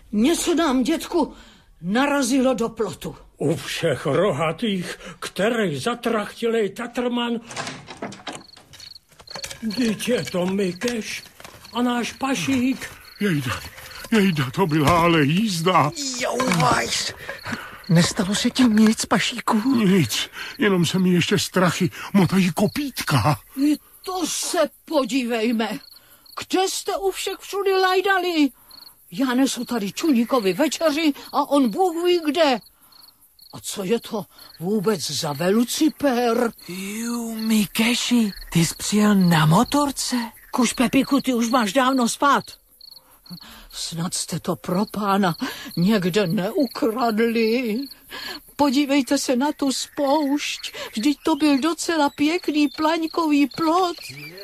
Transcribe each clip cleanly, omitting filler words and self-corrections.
Něco nám, dětku, narazilo do plotu. U všech rohatých, který zatrachtilej Tatrman, dítě to Mikeš a náš Pašík. Jejda, to byla ale jízda. Jouvajs, nestalo se ti nic, Pašíku? Nic, jenom se mi ještě strachy motají kopítka. I to se podívejme. Kde jste u všech všudy lajdali? Já nesu tady Čuníkovi večeři a on Bůh ví kde. A co je to vůbec za velucipér? Mikeši, ty jsi přijel na motorce? Kuž, Pepiku, ty už máš dávno spát. Snad jste to pro pána někde neukradli. Podívejte se na tu spoušť. Vždyť to byl docela pěkný plaňkový plot.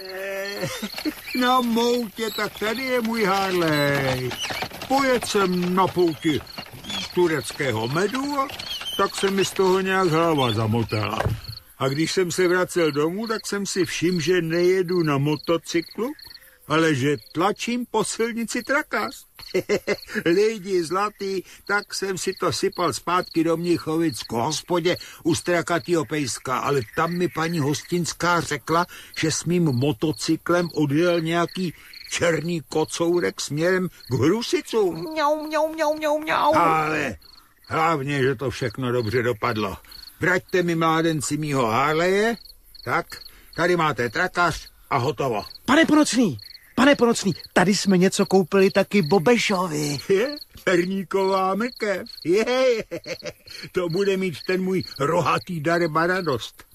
Na moutě, tak tady je můj Harley. Pojet jsem na pouti tureckého medu a tak se mi z toho nějak hlava zamotala. A když jsem se vracel domů, tak jsem si všiml, že nejedu na motocyklu, ale že tlačím po silnici Trakas. Lidi zlatý, tak jsem si to sypal zpátky do Mnichovic k hospodě u Strakatýho pejska, ale tam mi paní hostinská řekla, že s mým motocyklem odjel nějaký černý kocourek směrem k Hrusicům. Mňau. Ale hlavně, že to všechno dobře dopadlo. Vraťte mi, mládenci, mýho Harleje. Tak, tady máte trakař a hotovo. Pane Ponocný, tady jsme něco koupili taky Bobešovi. Perníková mrkev. To bude mít ten můj rohatý darba radost.